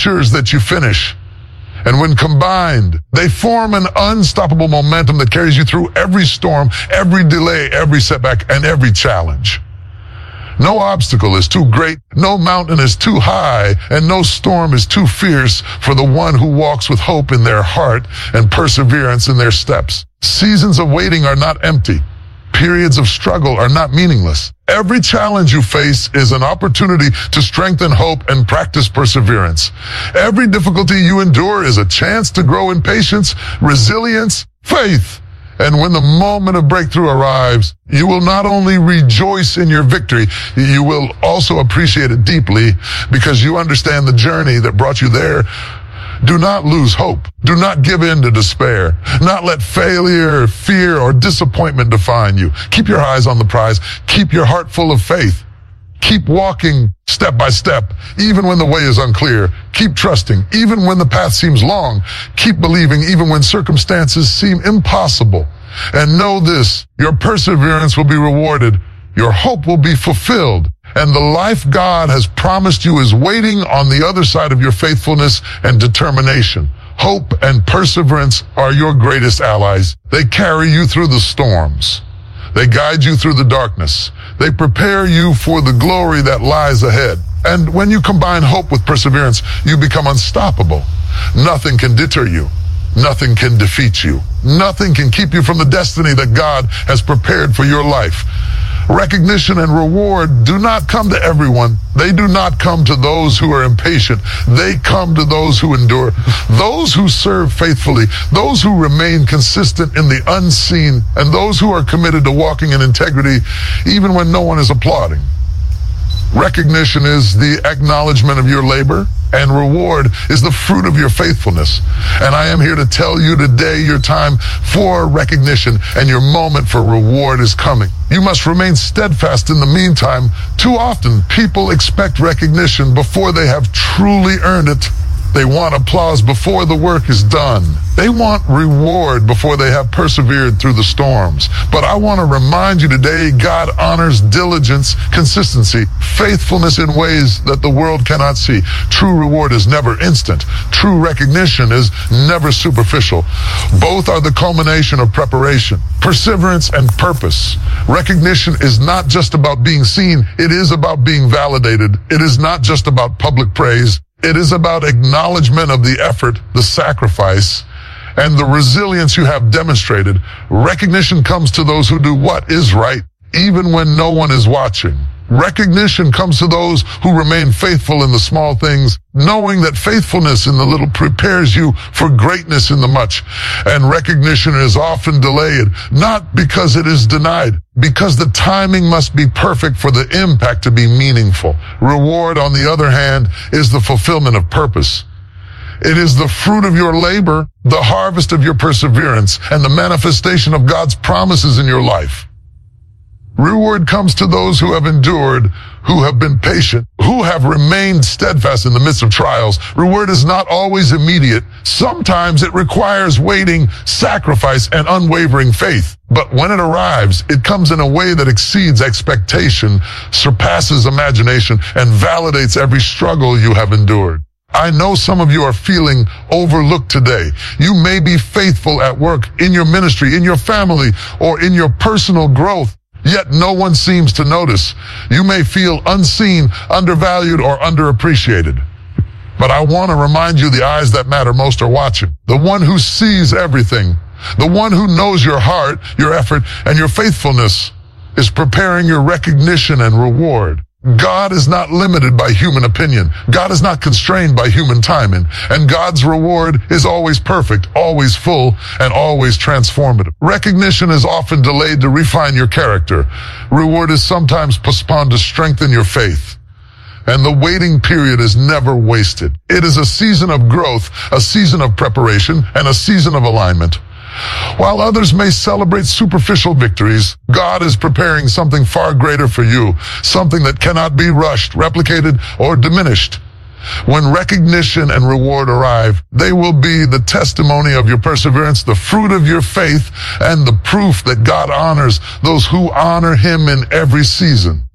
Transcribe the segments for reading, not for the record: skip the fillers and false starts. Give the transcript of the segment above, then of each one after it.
ensures that you finish. And when combined, they form an unstoppable momentum that carries you through every storm, every delay, every setback, and every challenge. No obstacle is too great, no mountain is too high, and no storm is too fierce for the one who walks with hope in their heart and perseverance in their steps. Seasons of waiting are not empty. Periods of struggle are not meaningless. Every challenge you face is an opportunity to strengthen hope and practice perseverance. Every difficulty you endure is a chance to grow in patience, resilience, faith. And when the moment of breakthrough arrives, you will not only rejoice in your victory, you will also appreciate it deeply because you understand the journey that brought you there. Do not lose hope. Do not give in to despair. Not let failure, fear, or disappointment define you. Keep your eyes on the prize. Keep your heart full of faith. Keep walking step by step, even when the way is unclear. Keep trusting, even when the path seems long. Keep believing, even when circumstances seem impossible. And know this, your perseverance will be rewarded. Your hope will be fulfilled. And the life God has promised you is waiting on the other side of your faithfulness and determination. Hope and perseverance are your greatest allies. They carry you through the storms. They guide you through the darkness. They prepare you for the glory that lies ahead. And when you combine hope with perseverance, you become unstoppable. Nothing can deter you. Nothing can defeat you. Nothing can keep you from the destiny that God has prepared for your life. Recognition and reward do not come to everyone. They do not come to those who are impatient. They come to those who endure, those who serve faithfully, those who remain consistent in the unseen, and those who are committed to walking in integrity even when no one is applauding. Recognition is the acknowledgement of your labor, and reward is the fruit of your faithfulness. And I am here to tell you today your time for recognition and your moment for reward is coming. You must remain steadfast in the meantime. Too often, people expect recognition before they have truly earned it. They want applause before the work is done. They want reward before they have persevered through the storms. But I want to remind you today, God honors diligence, consistency, faithfulness in ways that the world cannot see. True reward is never instant. True recognition is never superficial. Both are the culmination of preparation, perseverance, and purpose. Recognition is not just about being seen. It is about being validated. It is not just about public praise. It is about acknowledgement of the effort, the sacrifice, and the resilience you have demonstrated. Recognition comes to those who do what is right, even when no one is watching. Recognition comes to those who remain faithful in the small things, knowing that faithfulness in the little prepares you for greatness in the much. And recognition is often delayed, not because it is denied, because the timing must be perfect for the impact to be meaningful. Reward, on the other hand, is the fulfillment of purpose. It is the fruit of your labor, the harvest of your perseverance, and the manifestation of God's promises in your life. Reward comes to those who have endured, who have been patient, who have remained steadfast in the midst of trials. Reward is not always immediate. Sometimes it requires waiting, sacrifice, and unwavering faith. But when it arrives, it comes in a way that exceeds expectation, surpasses imagination, and validates every struggle you have endured. I know some of you are feeling overlooked today. You may be faithful at work, in your ministry, in your family, or in your personal growth. Yet no one seems to notice. You may feel unseen, undervalued, or underappreciated. But I want to remind you the eyes that matter most are watching. The one who sees everything, the one who knows your heart, your effort, and your faithfulness is preparing your recognition and reward. God is not limited by human opinion. God is not constrained by human timing. And God's reward is always perfect, always full, and always transformative. Recognition is often delayed to refine your character. Reward is sometimes postponed to strengthen your faith. And the waiting period is never wasted. It is a season of growth, a season of preparation, and a season of alignment. While others may celebrate superficial victories, God is preparing something far greater for you, something that cannot be rushed, replicated, or diminished. When recognition and reward arrive, they will be the testimony of your perseverance, the fruit of your faith, and the proof that God honors those who honor Him in every season.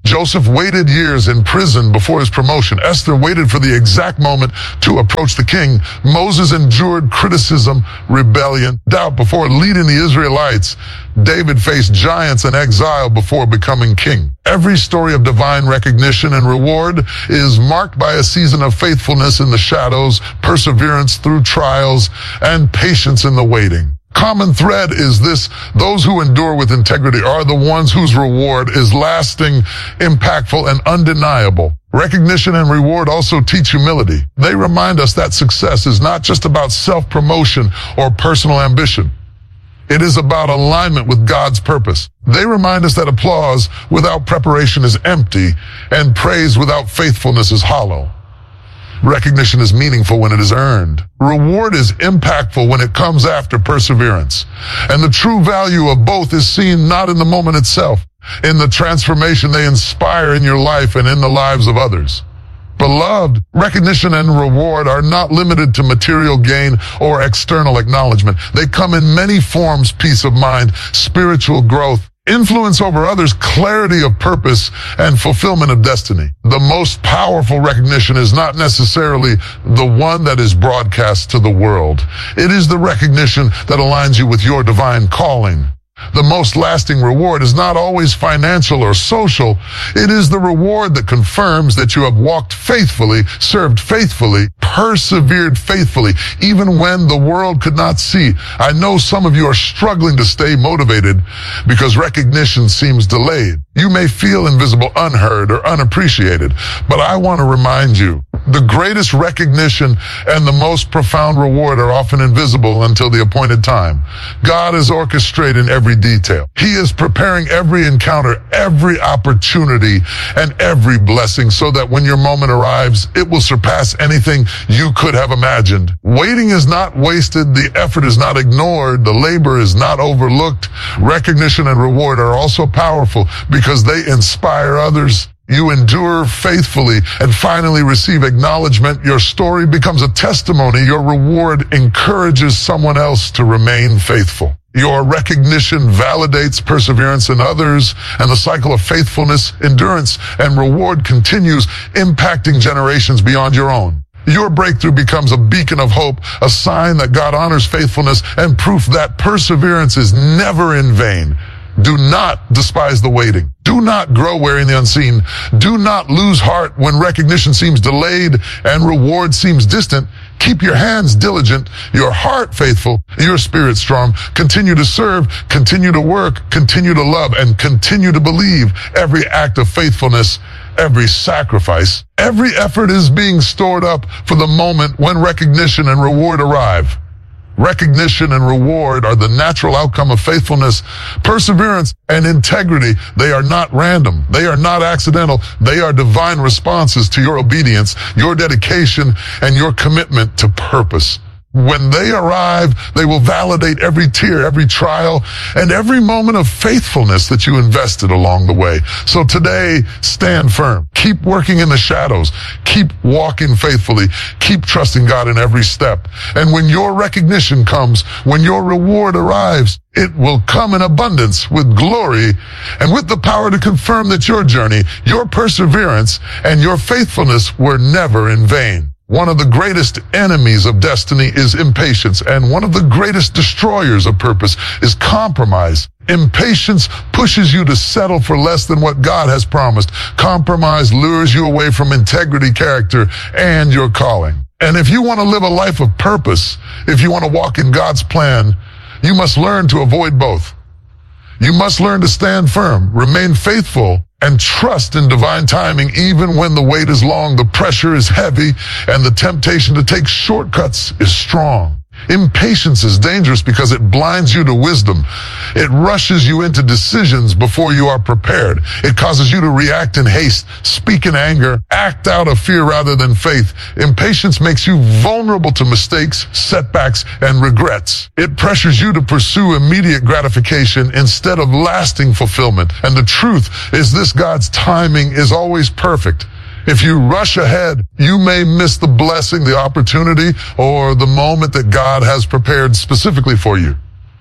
Joseph waited years in prison before his promotion. Esther waited for the exact moment to approach the king. Moses endured criticism, rebellion, doubt before leading the Israelites. David faced giants and exile before becoming king. Every story of divine recognition and reward is marked by a season of faithfulness in the shadows, perseverance through trials, and patience in the waiting. Common thread is this: those who endure with integrity are the ones whose reward is lasting, impactful, and undeniable. Recognition and reward also teach humility. They remind us that success is not just about self-promotion or personal ambition. It is about alignment with God's purpose. They remind us that applause without preparation is empty, and praise without faithfulness is hollow. Recognition is meaningful when it is earned. Reward is impactful when it comes after perseverance. And the true value of both is seen not in the moment itself, in the transformation they inspire in your life and in the lives of others. Beloved, recognition and reward are not limited to material gain or external acknowledgement. They come in many forms: peace of mind, spiritual growth, influence over others, clarity of purpose, and fulfillment of destiny. The most powerful recognition is not necessarily the one that is broadcast to the world. It is the recognition that aligns you with your divine calling. The most lasting reward is not always financial or social. It is the reward that confirms that you have walked faithfully, served faithfully, persevered faithfully, even when the world could not see. I know some of you are struggling to stay motivated because recognition seems delayed. You may feel invisible, unheard, or unappreciated, but I want to remind you, the greatest recognition and the most profound reward are often invisible until the appointed time. God is orchestrating every detail. He is preparing every encounter, every opportunity, and every blessing so that when your moment arrives, it will surpass anything you could have imagined. Waiting is not wasted. The effort is not ignored. The labor is not overlooked. Recognition and reward are also powerful because they inspire others. You endure faithfully and finally receive acknowledgement. Your story becomes a testimony. Your reward encourages someone else to remain faithful. Your recognition validates perseverance in others, and the cycle of faithfulness, endurance, and reward continues, impacting generations beyond your own. Your breakthrough becomes a beacon of hope, a sign that God honors faithfulness, and proof that perseverance is never in vain. Do not despise the waiting. Do not grow weary in the unseen. Do not lose heart when recognition seems delayed and reward seems distant. Keep your hands diligent, your heart faithful, your spirit strong. Continue to serve, continue to work, continue to love, and continue to believe. Every act of faithfulness, every sacrifice, every effort is being stored up for the moment when recognition and reward arrive. Recognition and reward are the natural outcome of faithfulness, perseverance, and integrity. They are not random. They are not accidental. They are divine responses to your obedience, your dedication, and your commitment to purpose. When they arrive, they will validate every tear, every trial, and every moment of faithfulness that you invested along the way. So today, stand firm. Keep working in the shadows. Keep walking faithfully. Keep trusting God in every step. And when your recognition comes, when your reward arrives, it will come in abundance with glory and with the power to confirm that your journey, your perseverance, and your faithfulness were never in vain. One of the greatest enemies of destiny is impatience, and one of the greatest destroyers of purpose is compromise. Impatience pushes you to settle for less than what God has promised. Compromise lures you away from integrity, character, and your calling. And if you want to live a life of purpose, if you want to walk in God's plan, you must learn to avoid both. You must learn to stand firm, remain faithful, and trust in divine timing even when the wait is long, the pressure is heavy, and the temptation to take shortcuts is strong. Impatience is dangerous because it blinds you to wisdom. It rushes you into decisions before you are prepared. It causes you to react in haste, speak in anger, act out of fear rather than faith. Impatience makes you vulnerable to mistakes, setbacks, and regrets. It pressures you to pursue immediate gratification instead of lasting fulfillment. And the truth is this: God's timing is always perfect. If you rush ahead, you may miss the blessing, the opportunity, or the moment that God has prepared specifically for you.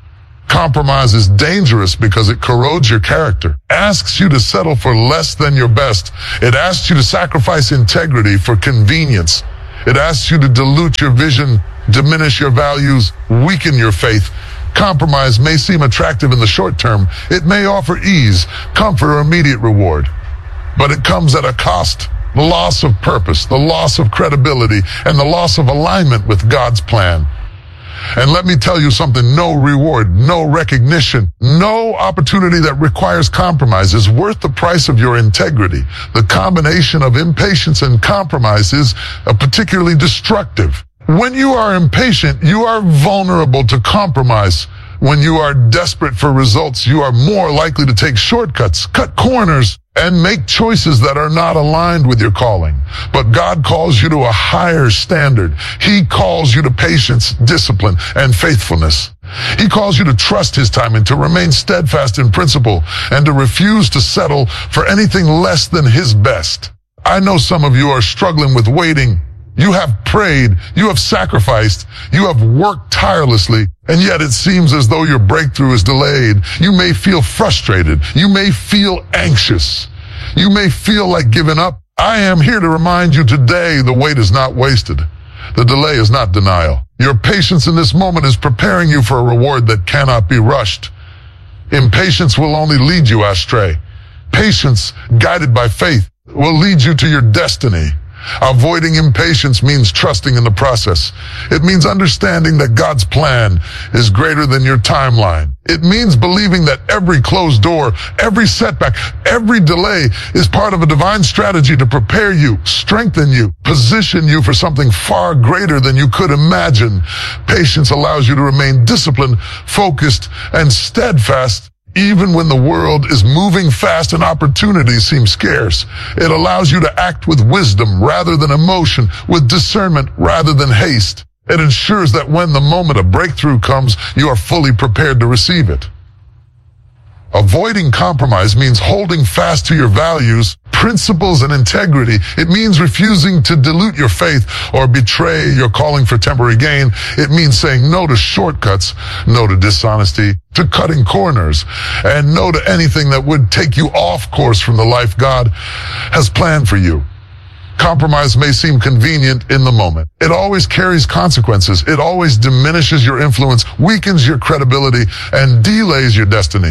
Compromise is dangerous because it corrodes your character, asks you to settle for less than your best. It asks you to sacrifice integrity for convenience. It asks you to dilute your vision, diminish your values, weaken your faith. Compromise may seem attractive in the short term. It may offer ease, comfort, or immediate reward. But it comes at a cost. The loss of purpose, the loss of credibility, and the loss of alignment with God's plan. And let me tell you something, no reward, no recognition, no opportunity that requires compromise is worth the price of your integrity. The combination of impatience and compromise is particularly destructive. When you are impatient, you are vulnerable to compromise. When you are desperate for results, you are more likely to take shortcuts, cut corners, and make choices that are not aligned with your calling. But God calls you to a higher standard. He calls you to patience, discipline, and faithfulness. He calls you to trust His timing, to remain steadfast in principle, and to refuse to settle for anything less than His best. I know some of you are struggling with waiting. You have prayed, you have sacrificed, you have worked tirelessly, and yet it seems as though your breakthrough is delayed. You may feel frustrated. You may feel anxious. You may feel like giving up. I am here to remind you today the wait is not wasted. The delay is not denial. Your patience in this moment is preparing you for a reward that cannot be rushed. Impatience will only lead you astray. Patience, guided by faith, will lead you to your destiny. Avoiding impatience means trusting in the process. It means understanding that God's plan is greater than your timeline. It means believing that every closed door, every setback, every delay is part of a divine strategy to prepare you, strengthen you, position you for something far greater than you could imagine. Patience allows you to remain disciplined, focused, and steadfast even when the world is moving fast and opportunities seem scarce. It allows you to act with wisdom rather than emotion, with discernment rather than haste. It ensures that when the moment of breakthrough comes, you are fully prepared to receive it. Avoiding compromise means holding fast to your values, principles, and integrity. It means refusing to dilute your faith or betray your calling for temporary gain. It means saying no to shortcuts, no to dishonesty, to cutting corners, and no to anything that would take you off course from the life God has planned for you. Compromise may seem convenient in the moment. It always carries consequences. It always diminishes your influence, weakens your credibility, and delays your destiny.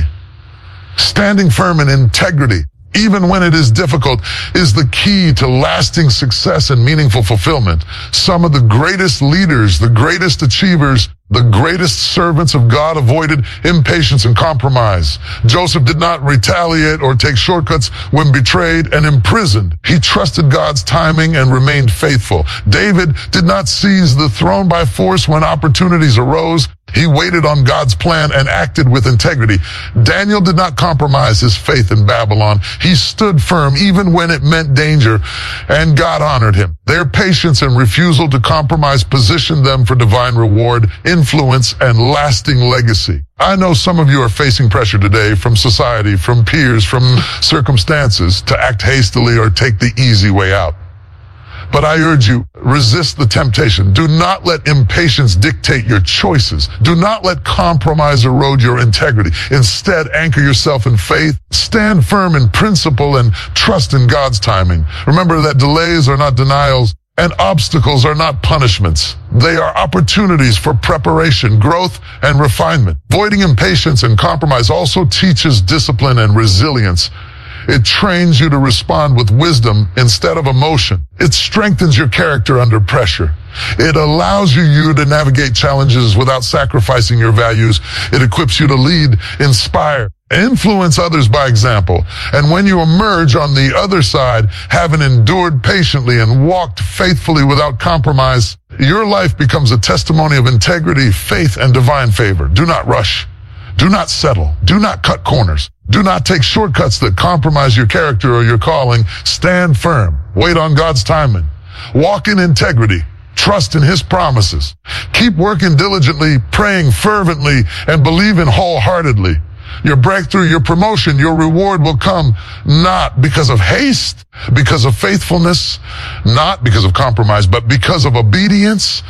Standing firm in integrity, even when it is difficult, is the key to lasting success and meaningful fulfillment. Some of the greatest leaders, the greatest achievers, the greatest servants of God avoided impatience and compromise. Joseph did not retaliate or take shortcuts when betrayed and imprisoned. He trusted God's timing and remained faithful. David did not seize the throne by force when opportunities arose. He waited on God's plan and acted with integrity. Daniel did not compromise his faith in Babylon. He stood firm even when it meant danger, and God honored him. Their patience and refusal to compromise positioned them for divine reward, influence, and lasting legacy. I know some of you are facing pressure today from society, from peers, from circumstances to act hastily or take the easy way out. But I urge you, resist the temptation. Do not let impatience dictate your choices. Do not let compromise erode your integrity. Instead, anchor yourself in faith, stand firm in principle, and trust in God's timing. Remember that delays are not denials, and obstacles are not punishments. They are opportunities for preparation, growth, and refinement. Avoiding impatience and compromise also teaches discipline and resilience. It trains you to respond with wisdom instead of emotion. It strengthens your character under pressure. It allows you to navigate challenges without sacrificing your values. It equips you to lead, inspire, influence others by example. And when you emerge on the other side, having endured patiently and walked faithfully without compromise, your life becomes a testimony of integrity, faith, and divine favor. Do not rush. Do not settle. Do not cut corners. Do not take shortcuts that compromise your character or your calling. Stand firm. Wait on God's timing. Walk in integrity. Trust in His promises. Keep working diligently, praying fervently, and believing wholeheartedly. Your breakthrough, your promotion, your reward will come not because of haste, because of faithfulness, not because of compromise, but because of obedience,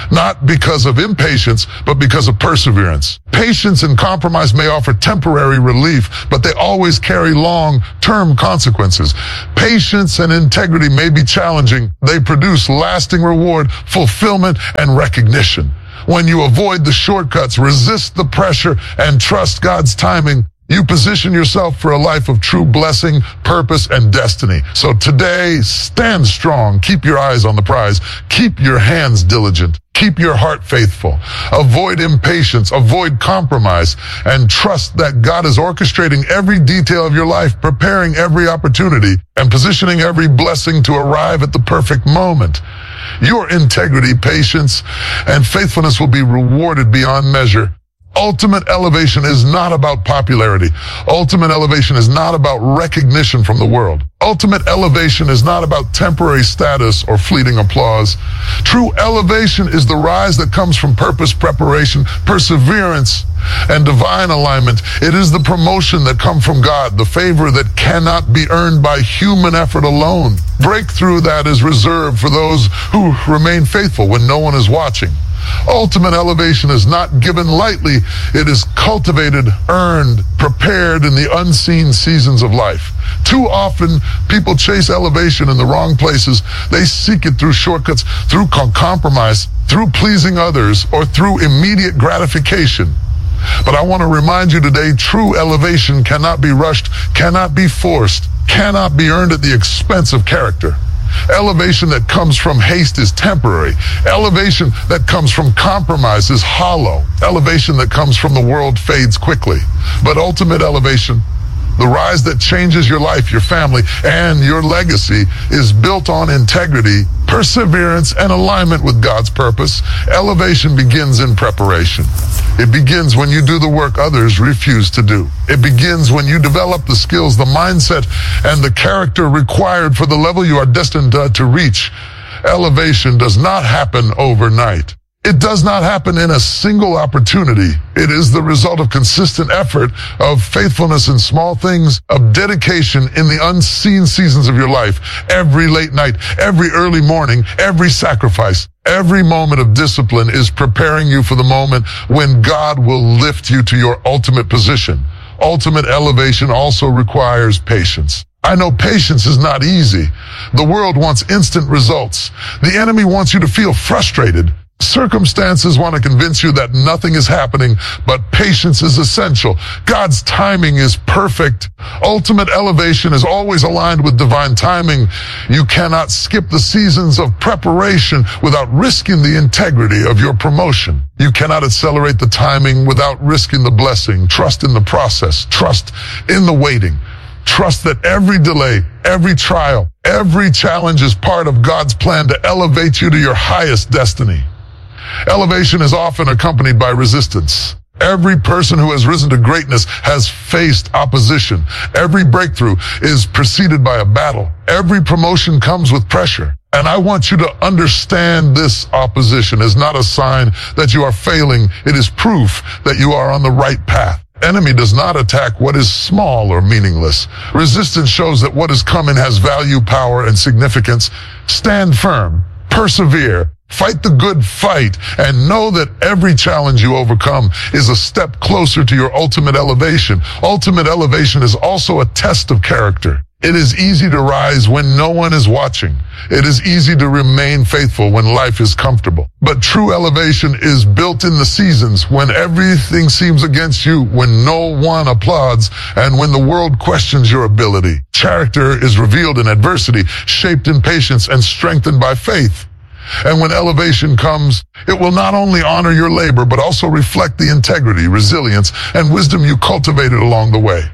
not because of impatience, but because of perseverance. Patience and compromise may offer temporary relief, but they always carry long-term consequences. Patience and integrity may be challenging. They produce lasting reward, fulfillment, and recognition. When you avoid the shortcuts, resist the pressure, and trust God's timing, you position yourself for a life of true blessing, purpose, and destiny. So today, stand strong. Keep your eyes on the prize. Keep your hands diligent. Keep your heart faithful. Avoid impatience. Avoid compromise. And trust that God is orchestrating every detail of your life, preparing every opportunity, and positioning every blessing to arrive at the perfect moment. Your integrity, patience, and faithfulness will be rewarded beyond measure. Ultimate elevation is not about popularity. Ultimate elevation is not about recognition from the world. Ultimate elevation is not about temporary status or fleeting applause. True elevation is the rise that comes from purpose, preparation, perseverance, and divine alignment. It is the promotion that comes from God, the favor that cannot be earned by human effort alone. Breakthrough that is reserved for those who remain faithful when no one is watching. Ultimate elevation is not given lightly. It is cultivated, earned, prepared in the unseen seasons of life. Too often, people chase elevation in the wrong places. They seek it through shortcuts, through compromise, through pleasing others, or through immediate gratification. But I want to remind you today, true elevation cannot be rushed, cannot be forced, cannot be earned at the expense of character. Elevation that comes from haste is temporary. Elevation that comes from compromise is hollow. Elevation that comes from the world fades quickly. But ultimate elevation, the rise that changes your life, your family, and your legacy, is built on integrity, perseverance, and alignment with God's purpose. Elevation begins in preparation. It begins when you do the work others refuse to do. It begins when you develop the skills, the mindset, and the character required for the level you are destined to reach. Elevation does not happen overnight. It does not happen in a single opportunity. It is the result of consistent effort, of faithfulness in small things, of dedication in the unseen seasons of your life. Every late night, every early morning, every sacrifice, every moment of discipline is preparing you for the moment when God will lift you to your ultimate position. Ultimate elevation also requires patience. I know patience is not easy. The world wants instant results. The enemy wants you to feel frustrated. Circumstances want to convince you that nothing is happening, but patience is essential. God's timing is perfect. Ultimate elevation is always aligned with divine timing. You cannot skip the seasons of preparation without risking the integrity of your promotion. You cannot accelerate the timing without risking the blessing. Trust in the process. Trust in the waiting. Trust that every delay, every trial, every challenge is part of God's plan to elevate you to your highest destiny. Elevation is often accompanied by resistance. Every person who has risen to greatness has faced opposition. Every breakthrough is preceded by a battle. Every promotion comes with pressure. And I want you to understand this opposition is not a sign that you are failing. It is proof that you are on the right path. Enemy does not attack what is small or meaningless. Resistance shows that what is coming has value, power, and significance. Stand firm. Persevere. Fight the good fight, and know that every challenge you overcome is a step closer to your ultimate elevation. Ultimate elevation is also a test of character. It is easy to rise when no one is watching. It is easy to remain faithful when life is comfortable. But true elevation is built in the seasons when everything seems against you, when no one applauds, and when the world questions your ability. Character is revealed in adversity, shaped in patience, and strengthened by faith. And when elevation comes, it will not only honor your labor, but also reflect the integrity, resilience, and wisdom you cultivated along the way.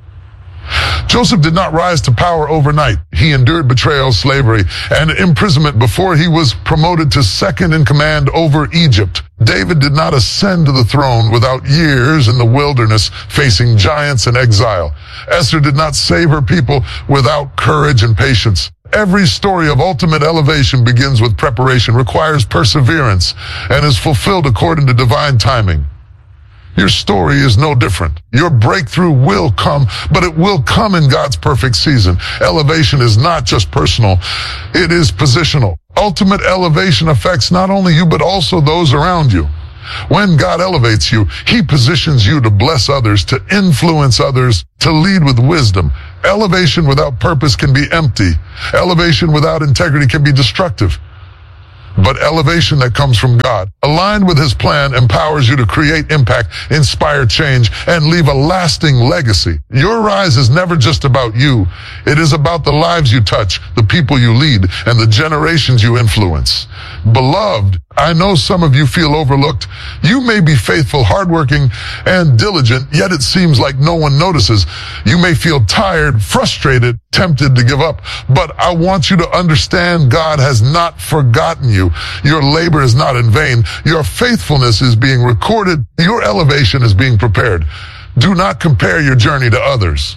Joseph did not rise to power overnight. He endured betrayal, slavery, and imprisonment before he was promoted to second in command over Egypt. David did not ascend to the throne without years in the wilderness facing giants and exile. Esther did not save her people without courage and patience. Every story of ultimate elevation begins with preparation, requires perseverance, and is fulfilled according to divine timing. Your story is no different. Your breakthrough will come, but it will come in God's perfect season. Elevation is not just personal, it is positional. Ultimate elevation affects not only you, but also those around you. When God elevates you, He positions you to bless others, to influence others, to lead with wisdom. Elevation without purpose can be empty. Elevation without integrity can be destructive. But elevation that comes from God, aligned with His plan, empowers you to create impact, inspire change, and leave a lasting legacy. Your rise is never just about you. It is about the lives you touch, the people you lead, and the generations you influence. Beloved, I know some of you feel overlooked. You may be faithful, hardworking, and diligent, yet it seems like no one notices. You may feel tired, frustrated, tempted to give up. But I want you to understand God has not forgotten you. Your labor is not in vain. Your faithfulness is being recorded. Your elevation is being prepared. Do not compare your journey to others.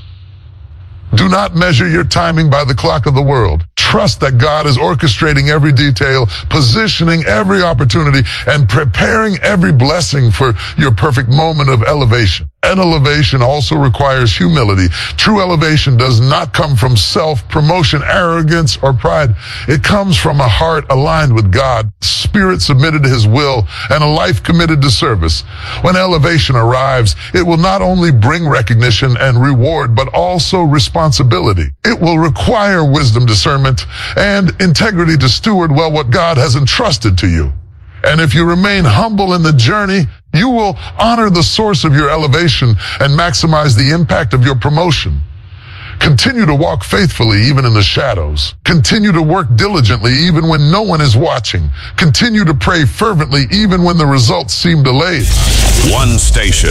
Do not measure your timing by the clock of the world. Trust that God is orchestrating every detail, positioning every opportunity, and preparing every blessing for your perfect moment of elevation. And elevation also requires humility. True elevation does not come from self-promotion, arrogance, or pride. It comes from a heart aligned with God, spirit submitted to His will, and a life committed to service. When elevation arrives, it will not only bring recognition and reward, but also responsibility. It will require wisdom, discernment, and integrity to steward well what God has entrusted to you. And if you remain humble in the journey, you will honor the source of your elevation and maximize the impact of your promotion. Continue to walk faithfully even in the shadows. Continue to work diligently even when no one is watching. Continue to pray fervently even when the results seem delayed. One station,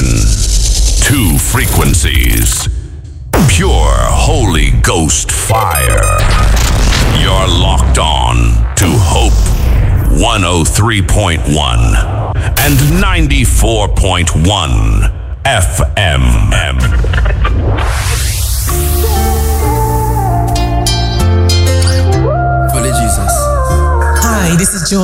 two frequencies. Pure Holy Ghost fire. You're locked on to Hope 103.1 and 94.1 FM. Holy Jesus. Hi, this is Joy.